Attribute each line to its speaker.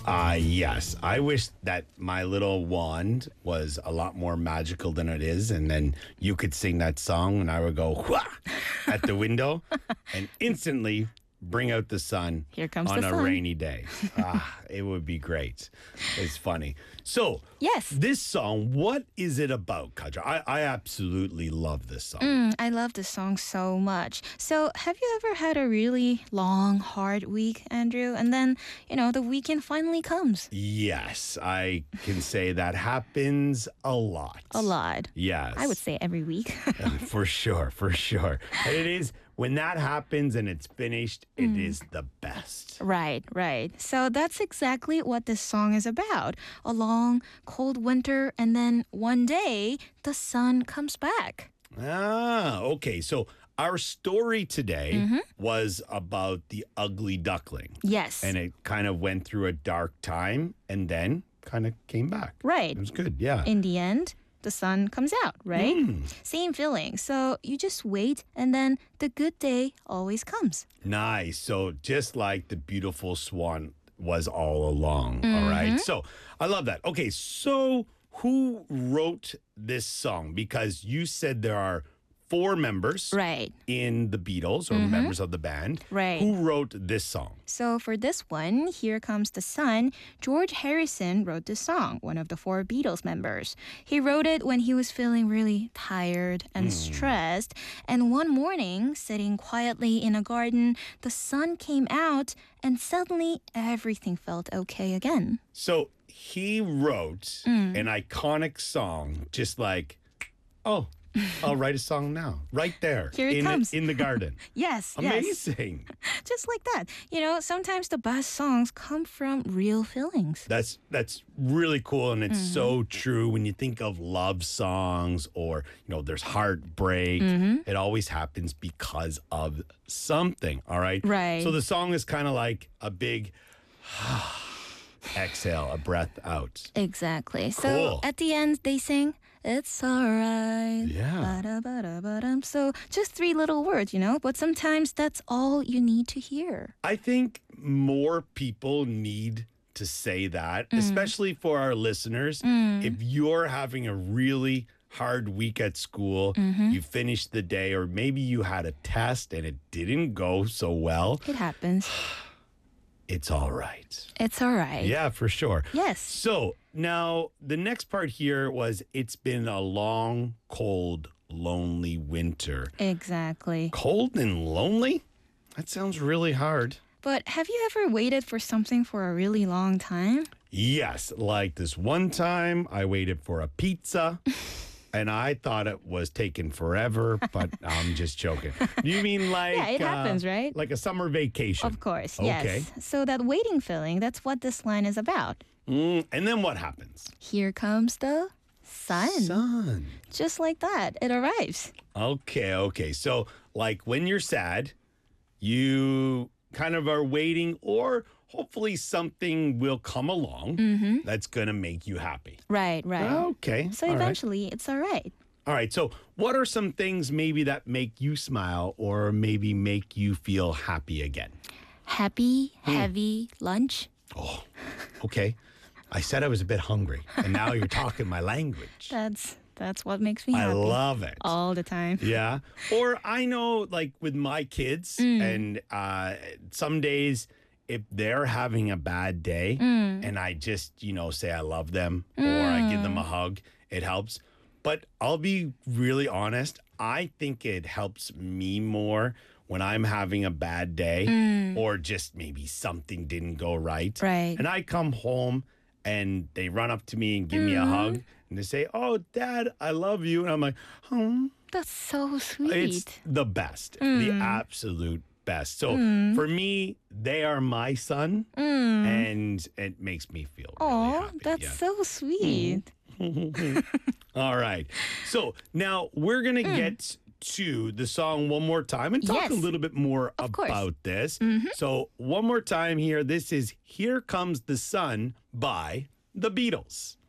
Speaker 1: Yes. I wish that my little wand was a lot more magical than it is. And then you could sing that song and I would go wha at the window and instantly bring out the sun
Speaker 2: Here comes
Speaker 1: on
Speaker 2: the
Speaker 1: a
Speaker 2: sun.
Speaker 1: rainy day. It would be great. It's funny. So,
Speaker 2: Yes.
Speaker 1: this song, what is it about, Kadra? I absolutely love this song.
Speaker 2: I love this song so much. So, have you ever had a really long, hard week, Andrew? And then, the weekend finally comes.
Speaker 1: Yes, I can say that happens a lot.
Speaker 2: A lot.
Speaker 1: Yes.
Speaker 2: I would say every week.
Speaker 1: For sure, for sure. And it is, when that happens and it's finished, it is the best.
Speaker 2: Right. So that's exactly what this song is about. A long, cold winter, and then one day, the sun comes back.
Speaker 1: Okay. So our story today was about the ugly duckling.
Speaker 2: Yes.
Speaker 1: And it kind of went through a dark time and then kind of came back.
Speaker 2: Right.
Speaker 1: It was good, yeah.
Speaker 2: In the end, the sun comes out, right? Same feeling. So you just wait, and then the good day always comes.
Speaker 1: Nice. So just like the beautiful swan was all along. All right. So I love that. Okay. So who wrote this song? Because you said there are 4 members
Speaker 2: Right.
Speaker 1: in the Beatles or members of the band.
Speaker 2: Right.
Speaker 1: Who wrote this song?
Speaker 2: So for this one, Here Comes the Sun, George Harrison wrote this song, one of the 4 Beatles members. He wrote it when he was feeling really tired and stressed. And one morning, sitting quietly in a garden, the sun came out and suddenly everything felt okay again.
Speaker 1: So he wrote an iconic song, just like, oh, I'll write a song now, right there.
Speaker 2: Here it comes.
Speaker 1: In the garden.
Speaker 2: Yes,
Speaker 1: Amazing.
Speaker 2: just like that. Sometimes the best songs come from real feelings.
Speaker 1: That's really cool, and it's so true when you think of love songs or there's heartbreak. It always happens because of something. All right.
Speaker 2: Right.
Speaker 1: So the song is kind of like a big exhale, a breath out.
Speaker 2: Exactly. So
Speaker 1: Cool.
Speaker 2: at the end, they sing, "It's alright."
Speaker 1: Yeah.
Speaker 2: Ba-da-ba-da-ba-dum. So just 3 little words, but sometimes that's all you need to hear.
Speaker 1: I think more people need to say that, especially for our listeners. If you're having a really hard week at school, you finished the day, or maybe you had a test and it didn't go so well,
Speaker 2: It happens.
Speaker 1: it's all right.
Speaker 2: It's alright.
Speaker 1: Yeah, for sure.
Speaker 2: Yes.
Speaker 1: So now the next part here was, it's been a long, cold, lonely winter.
Speaker 2: Exactly.
Speaker 1: Cold and lonely? That sounds really hard.
Speaker 2: But have you ever waited for something for a really long time?
Speaker 1: Yes, like this one time I waited for a pizza and I thought it was taking forever, but I'm just joking. You mean like
Speaker 2: Yeah, it happens, right?
Speaker 1: Like a summer vacation?
Speaker 2: Of course,
Speaker 1: Okay.
Speaker 2: yes. So that waiting feeling, that's what this line is about.
Speaker 1: And then what happens?
Speaker 2: Here comes the sun.
Speaker 1: Sun.
Speaker 2: Just like that, it arrives.
Speaker 1: Okay. So like when you're sad, you kind of are waiting, or hopefully something will come along that's going to make you happy.
Speaker 2: Right.
Speaker 1: Okay.
Speaker 2: So
Speaker 1: all right.
Speaker 2: eventually, it's all right.
Speaker 1: All right. So, what are some things maybe that make you smile or maybe make you feel happy again?
Speaker 2: Happy, heavy lunch.
Speaker 1: Oh, okay. I said I was a bit hungry, and now you're talking my language.
Speaker 2: That's what makes me
Speaker 1: I
Speaker 2: happy.
Speaker 1: love it.
Speaker 2: All the time.
Speaker 1: Yeah. Or I know, like with my kids, and some days, if they're having a bad day and I just, say I love them or I give them a hug, it helps. But I'll be really honest, I think it helps me more when I'm having a bad day or just maybe something didn't go right.
Speaker 2: Right.
Speaker 1: And I come home and they run up to me and give me a hug and they say, "Oh, Dad, I love you." And I'm like, "Oh."
Speaker 2: That's so sweet.
Speaker 1: It's the best, the absolute best. So for me, they are my son, and it makes me feel really
Speaker 2: Oh,
Speaker 1: happy.
Speaker 2: that's
Speaker 1: Yeah.
Speaker 2: so sweet.
Speaker 1: All right. So now we're going to get to the song one more time and talk a
Speaker 2: Yes.
Speaker 1: little bit more
Speaker 2: course.
Speaker 1: about this. So one more time here. This is Here Comes the Sun by the Beatles.